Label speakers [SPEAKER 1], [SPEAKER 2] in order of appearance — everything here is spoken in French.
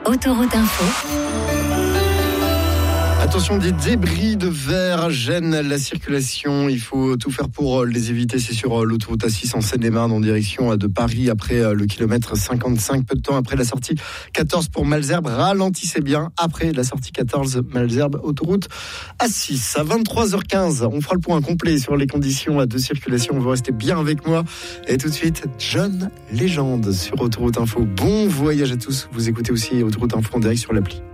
[SPEAKER 1] Autoroute Info.
[SPEAKER 2] Attention, des débris de verre gênent la circulation. Il faut tout faire pour les éviter. C'est sur l'autoroute A6 en Seine-et-Marne en direction de Paris après le kilomètre 55. Peu de temps après la sortie 14 pour Malesherbes. Ralentissez bien après la sortie 14 Malesherbes, autoroute A6. À 23h15, on fera le point complet sur les conditions de circulation. Vous restez bien avec moi. Et tout de suite, John Legend sur Autoroute Info. Bon voyage à tous. Vous écoutez aussi Autoroute Info en direct sur l'appli.